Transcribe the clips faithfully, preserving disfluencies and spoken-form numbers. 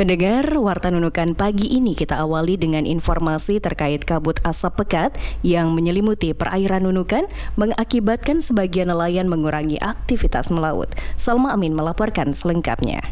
Pendengar, Warta Nunukan pagi ini kita awali dengan informasi terkait kabut asap pekat yang menyelimuti perairan Nunukan mengakibatkan sebagian nelayan mengurangi aktivitas melaut. Salma Amin melaporkan selengkapnya.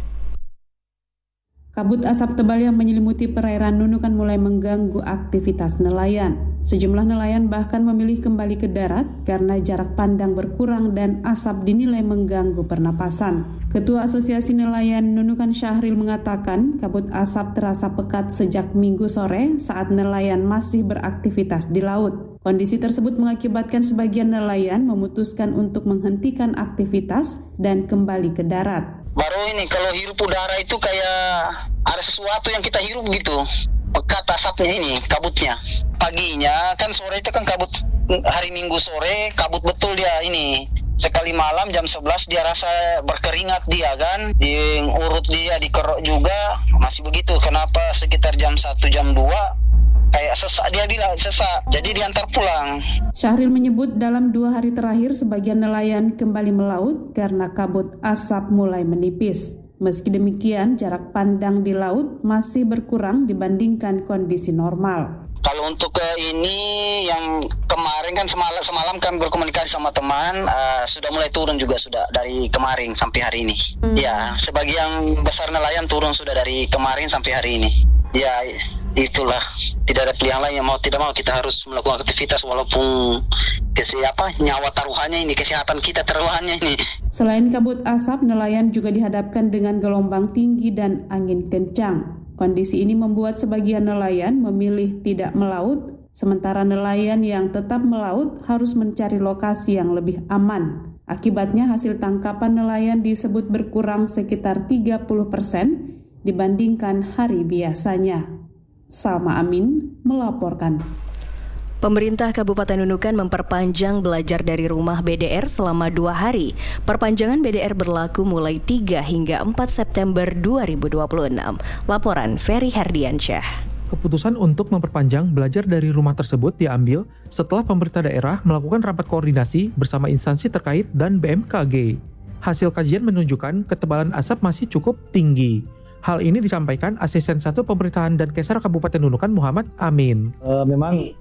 Kabut asap tebal yang menyelimuti perairan Nunukan mulai mengganggu aktivitas nelayan. Sejumlah nelayan bahkan memilih kembali ke darat karena jarak pandang berkurang dan asap dinilai mengganggu pernapasan. Ketua Asosiasi Nelayan Nunukan Syahril mengatakan kabut asap terasa pekat sejak Minggu sore saat nelayan masih beraktivitas di laut. Kondisi tersebut mengakibatkan sebagian nelayan memutuskan untuk menghentikan aktivitas dan kembali ke darat. Baru ini kalau hirup udara itu kayak ada sesuatu yang kita hirup gitu. Pekat asapnya ini, kabutnya. Paginya kan sore itu kan kabut, hari Minggu sore kabut betul dia ini. Sekali malam jam sebelas dia rasa berkeringat dia kan, di urut dia dikerok juga, masih begitu. Kenapa sekitar jam satu jam dua kayak sesak, dia bilang sesak, jadi diantar pulang. Syahril menyebut dalam dua hari terakhir sebagian nelayan kembali melaut karena kabut asap mulai menipis. Meski demikian, jarak pandang di laut masih berkurang dibandingkan kondisi normal. Kalau untuk uh, ini yang kemarin kan semalam, semalam kami berkomunikasi sama teman, uh, sudah mulai turun juga sudah dari kemarin sampai hari ini. Hmm. Ya, sebagian besar nelayan turun sudah dari kemarin sampai hari ini. Ya, itulah, tidak ada pilihan lain, yang mau tidak mau kita harus melakukan aktivitas walaupun kese apa nyawa taruhannya ini, kesehatan kita taruhannya ini. Selain kabut asap, nelayan juga dihadapkan dengan gelombang tinggi dan angin kencang. Kondisi ini membuat sebagian nelayan memilih tidak melaut, sementara nelayan yang tetap melaut harus mencari lokasi yang lebih aman. Akibatnya hasil tangkapan nelayan disebut berkurang sekitar tiga puluh persen dibandingkan hari biasanya. Salma Amin melaporkan. Pemerintah Kabupaten Nunukan memperpanjang belajar dari rumah B D R selama dua hari. Perpanjangan B D R berlaku mulai tiga hingga empat September dua ribu dua puluh enam. Laporan Ferry Herdiansyah. Keputusan untuk memperpanjang belajar dari rumah tersebut diambil setelah pemerintah daerah melakukan rapat koordinasi bersama instansi terkait dan B M K G. Hasil kajian menunjukkan ketebalan asap masih cukup tinggi. Hal ini disampaikan Asisten satu Pemerintahan dan Kesar Kabupaten Nunukan Muhammad Amin. Uh, memang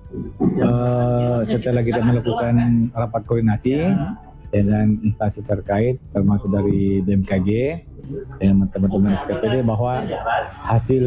uh, setelah kita melakukan rapat koordinasi dengan instansi terkait termasuk dari B M K G dengan teman-teman S K P D bahwa hasil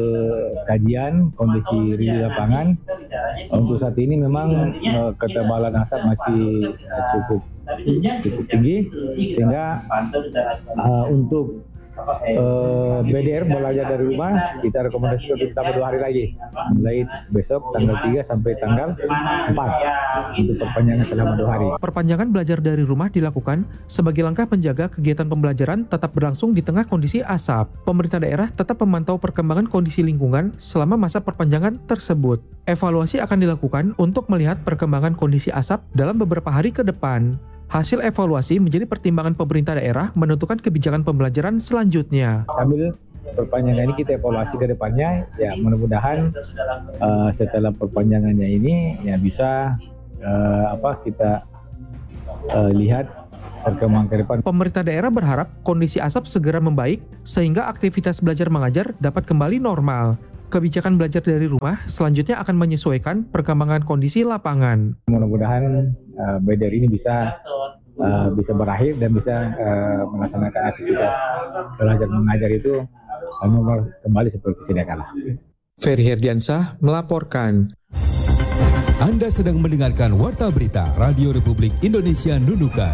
kajian kondisi di lapangan untuk saat ini memang uh, ketebalan asap masih uh, cukup cukup tinggi sehingga uh, untuk Uh, B D R belajar dari rumah kita rekomendasikan untuk tambah dua hari lagi mulai besok tanggal tiga sampai tanggal empat untuk perpanjangan selama dua hari. Perpanjangan belajar dari rumah dilakukan sebagai langkah menjaga kegiatan pembelajaran tetap berlangsung di tengah kondisi asap. Pemerintah daerah tetap memantau perkembangan kondisi lingkungan selama masa perpanjangan tersebut. Evaluasi akan dilakukan untuk melihat perkembangan kondisi asap dalam beberapa hari ke depan. Hasil evaluasi menjadi pertimbangan pemerintah daerah menentukan kebijakan pembelajaran selanjutnya. Sambil perpanjangan ini kita evaluasi ke depannya, ya mudah-mudahan uh, setelah perpanjangannya ini ya bisa uh, apa kita uh, lihat perkembangan ke depan. Pemerintah daerah berharap kondisi asap segera membaik sehingga aktivitas belajar mengajar dapat kembali normal. Kebijakan belajar dari rumah selanjutnya akan menyesuaikan perkembangan kondisi lapangan. Mudah-mudahan uh, B D R ini bisa uh, bisa berakhir dan bisa uh, melaksanakan aktivitas belajar mengajar itu uh, normal kembali seperti sedia kala. Ferry Herdiansyah melaporkan. Anda sedang mendengarkan Warta Berita Radio Republik Indonesia Nunukan.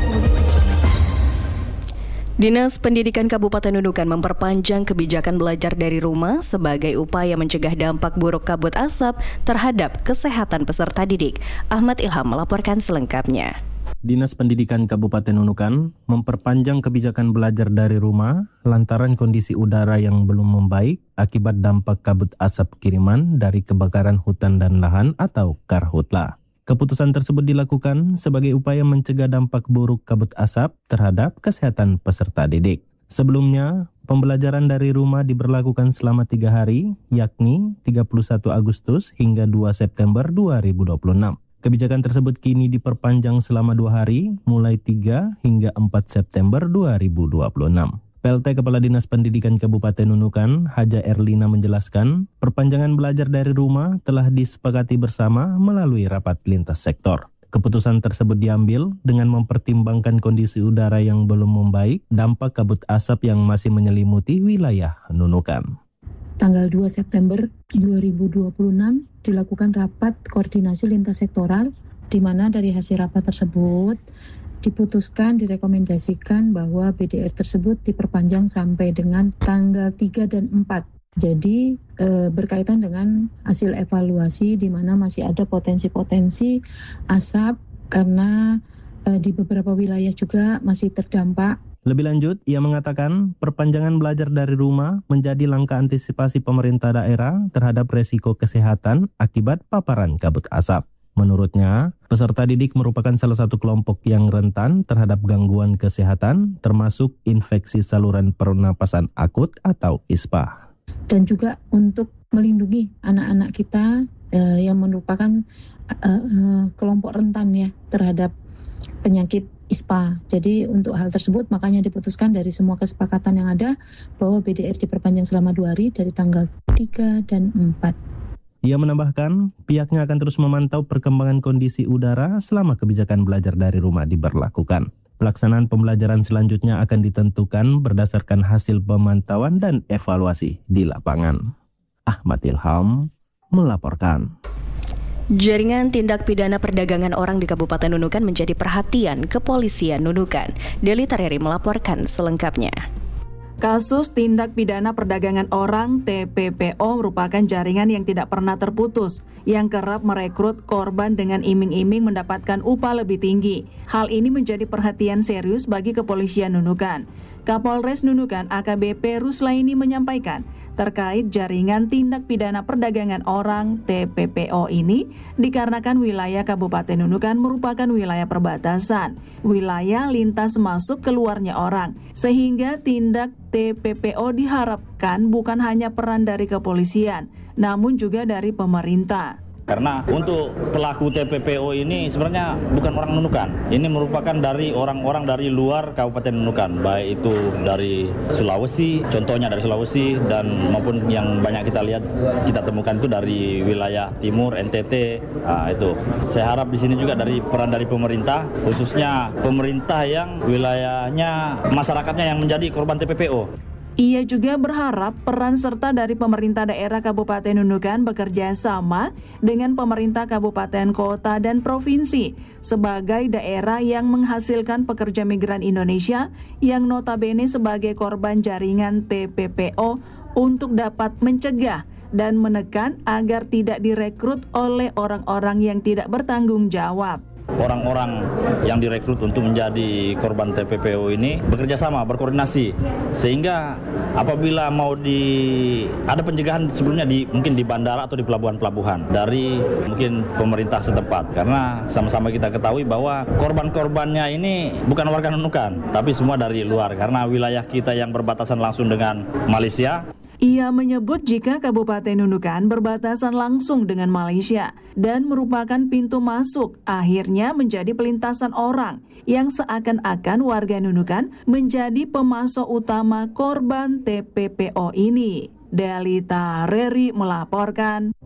Dinas Pendidikan Kabupaten Nunukan memperpanjang kebijakan belajar dari rumah sebagai upaya mencegah dampak buruk kabut asap terhadap kesehatan peserta didik. Ahmad Ilham melaporkan selengkapnya. Dinas Pendidikan Kabupaten Nunukan memperpanjang kebijakan belajar dari rumah lantaran kondisi udara yang belum membaik akibat dampak kabut asap kiriman dari kebakaran hutan dan lahan atau Karhutla. Keputusan tersebut dilakukan sebagai upaya mencegah dampak buruk kabut asap terhadap kesehatan peserta didik. Sebelumnya, pembelajaran dari rumah diberlakukan selama tiga hari, yakni tiga puluh satu Agustus hingga dua September dua ribu dua puluh enam. Kebijakan tersebut kini diperpanjang selama dua hari, mulai tiga hingga empat September dua ribu dua puluh enam. P L T Kepala Dinas Pendidikan Kabupaten Nunukan, Haja Erlina menjelaskan, perpanjangan belajar dari rumah telah disepakati bersama melalui rapat lintas sektor. Keputusan tersebut diambil dengan mempertimbangkan kondisi udara yang belum membaik, dampak kabut asap yang masih menyelimuti wilayah Nunukan. Tanggal dua September dua ribu dua puluh enam dilakukan rapat koordinasi lintas sektoral, di mana dari hasil rapat tersebut diputuskan, direkomendasikan bahwa B D R tersebut diperpanjang sampai dengan tanggal tiga dan empat. Jadi e, berkaitan dengan hasil evaluasi di mana masih ada potensi-potensi asap karena e, di beberapa wilayah juga masih terdampak. Lebih lanjut, ia mengatakan perpanjangan belajar dari rumah menjadi langkah antisipasi pemerintah daerah terhadap resiko kesehatan akibat paparan kabut asap. Menurutnya, peserta didik merupakan salah satu kelompok yang rentan terhadap gangguan kesehatan, termasuk infeksi saluran pernapasan akut atau I S P A. Dan juga untuk melindungi anak-anak kita eh, yang merupakan eh, eh, kelompok rentan ya terhadap penyakit I S P A. Jadi untuk hal tersebut makanya diputuskan dari semua kesepakatan yang ada bahwa B D R diperpanjang selama dua hari dari tanggal tiga dan empat. Ia menambahkan, pihaknya akan terus memantau perkembangan kondisi udara selama kebijakan belajar dari rumah diberlakukan. Pelaksanaan pembelajaran selanjutnya akan ditentukan berdasarkan hasil pemantauan dan evaluasi di lapangan. Ahmad Ilham melaporkan. Jaringan tindak pidana perdagangan orang di Kabupaten Nunukan menjadi perhatian kepolisian Nunukan. Deli Tareri melaporkan selengkapnya. Kasus tindak pidana perdagangan orang T P P O merupakan jaringan yang tidak pernah terputus, yang kerap merekrut korban dengan iming-iming mendapatkan upah lebih tinggi. Hal ini menjadi perhatian serius bagi kepolisian Nunukan. Kapolres Nunukan A K B P Ruslaini menyampaikan, terkait jaringan tindak pidana perdagangan orang T P P O ini dikarenakan wilayah Kabupaten Nunukan merupakan wilayah perbatasan, wilayah lintas masuk keluarnya orang, sehingga tindak T P P O diharapkan bukan hanya peran dari kepolisian, namun juga dari pemerintah. Karena untuk pelaku T P P O ini sebenarnya bukan orang Nunukan. Ini merupakan dari orang-orang dari luar Kabupaten Nunukan, baik itu dari Sulawesi, contohnya dari Sulawesi, dan maupun yang banyak kita lihat kita temukan itu dari wilayah timur, N T T. Nah, itu. Saya harap di sini juga dari peran dari pemerintah, khususnya pemerintah yang wilayahnya masyarakatnya yang menjadi korban T P P O. Ia juga berharap peran serta dari pemerintah daerah Kabupaten Nunukan bekerja sama dengan pemerintah kabupaten, kota, dan provinsi sebagai daerah yang menghasilkan pekerja migran Indonesia yang notabene sebagai korban jaringan T P P O untuk dapat mencegah dan menekan agar tidak direkrut oleh orang-orang yang tidak bertanggung jawab. Orang-orang yang direkrut untuk menjadi korban T P P O ini bekerja sama, berkoordinasi, sehingga apabila mau di ada pencegahan sebelumnya di mungkin di bandara atau di pelabuhan-pelabuhan dari mungkin pemerintah setempat, karena sama-sama kita ketahui bahwa korban-korbannya ini bukan warga Nunukan, tapi semua dari luar karena wilayah kita yang berbatasan langsung dengan Malaysia. Ia menyebut jika Kabupaten Nunukan berbatasan langsung dengan Malaysia dan merupakan pintu masuk, akhirnya menjadi pelintasan orang yang seakan-akan warga Nunukan menjadi pemasok utama korban T P P O ini. Deli Tareri melaporkan.